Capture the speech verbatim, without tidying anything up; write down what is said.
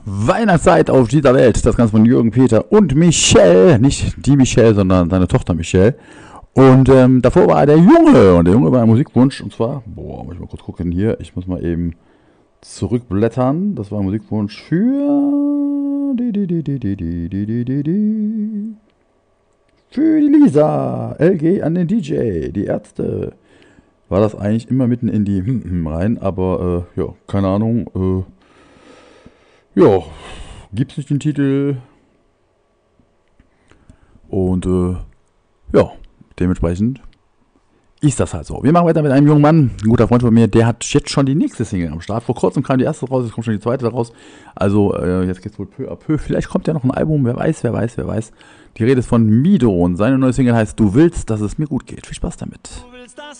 Weihnachtszeit auf dieser Welt. Das Ganze von Jürgen, Peter und Michelle. Nicht die Michelle, sondern seine Tochter Michelle. Und ähm, davor war der Junge. Und der Junge war ein Musikwunsch. Und zwar, boah, muss ich mal kurz gucken hier. Ich muss mal eben zurückblättern. Das war ein Musikwunsch für die, die, die, die, die, die, die, die, die, die. Für die Lisa. L G an den D J. Die Ärzte. War das eigentlich immer mitten in die hm, hm, rein. Aber, äh, ja, keine Ahnung. Äh, ja, gibt's nicht den Titel. Und, äh, ja, dementsprechend ist das halt so. Wir machen weiter mit einem jungen Mann, ein guter Freund von mir, der hat jetzt schon die nächste Single am Start. Vor kurzem kam die erste raus, jetzt kommt schon die zweite raus. Also äh, jetzt geht's wohl peu à peu. Vielleicht kommt ja noch ein Album, wer weiß, wer weiß, wer weiß. Die Rede ist von Mido und seine neue Single heißt Du willst, dass es mir gut geht. Viel Spaß damit.